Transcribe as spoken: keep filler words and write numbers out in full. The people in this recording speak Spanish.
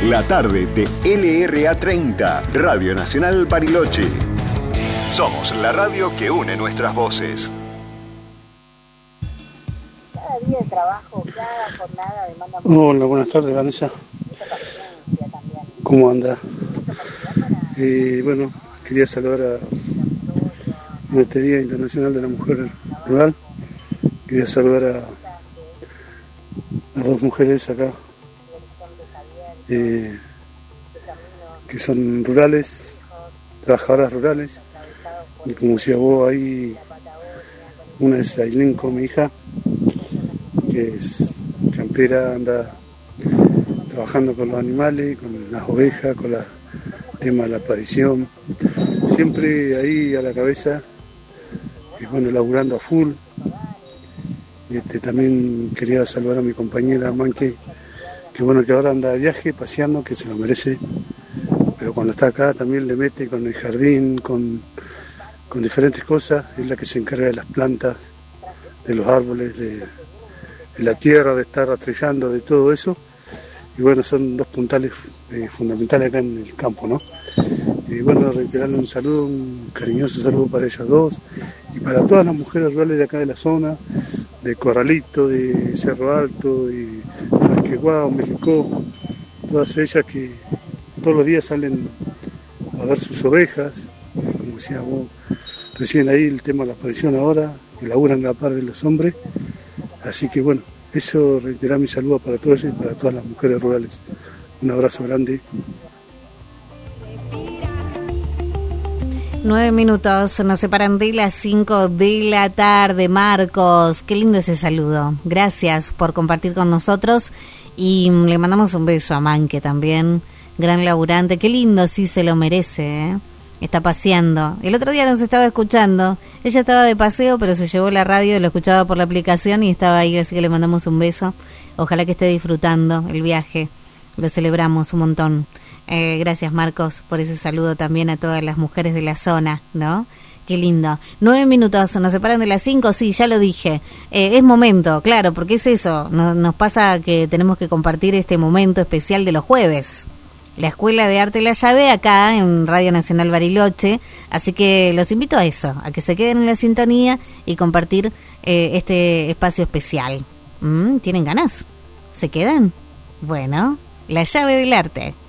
La tarde de L R A treinta, Radio Nacional Bariloche. Somos la radio que une nuestras voces. Cada día de trabajo, cada jornada demanda... Hola, buenas tardes, Vanessa. ¿Cómo anda? Eh, bueno, quería saludar a, en este Día Internacional de la Mujer Rural. Quería saludar a, a dos mujeres acá, eh, que son rurales, trabajadoras rurales. Y como decía vos, ahí una es Ailenco, mi hija, que es campera, anda trabajando con los animales, con las ovejas, con el tema de la aparición, siempre ahí a la cabeza, y bueno, laburando a full. Este, también quería saludar a mi compañera Manque, que bueno, que ahora anda de viaje, paseando, que se lo merece, pero cuando está acá también le mete con el jardín, con, con diferentes cosas. Es la que se encarga de las plantas, de los árboles, de, de la tierra, de estar rastrillando, de todo eso. Y bueno, son dos puntales eh, fundamentales acá en el campo, ¿no? Y bueno, reiterarle un saludo, un cariñoso saludo para ellas dos y para todas las mujeres rurales de acá de la zona, de Corralito, de Cerro Alto, y Raqueguá, México, todas ellas que todos los días salen a ver sus ovejas, como decía vos, recién ahí el tema de la aparición ahora, que laburan a la par de los hombres. Así que bueno, eso, reiterar mi saludo para todos y para todas las mujeres rurales. Un abrazo grande. Nueve minutos nos separan de las cinco de la tarde. Marcos, qué lindo ese saludo. Gracias por compartir con nosotros y le mandamos un beso a Manque también, gran laburante. Qué lindo, sí se lo merece, ¿eh? Está paseando. El otro día nos estaba escuchando. Ella estaba de paseo, pero se llevó la radio y lo escuchaba por la aplicación y estaba ahí, así que le mandamos un beso. Ojalá que esté disfrutando el viaje. Lo celebramos un montón. Eh, gracias, Marcos, por ese saludo también a todas las mujeres de la zona, ¿no? Qué lindo. Nueve minutos, nos separan de las cinco, sí, ya lo dije. Eh, es momento, claro, porque es eso. Nos, nos pasa que tenemos que compartir este momento especial de los jueves. La Escuela de Arte La Llave acá en Radio Nacional Bariloche, así que los invito a eso, a que se queden en la sintonía y compartir eh, este espacio especial. ¿Mm? ¿Tienen ganas? ¿Se quedan? Bueno, La Llave del Arte.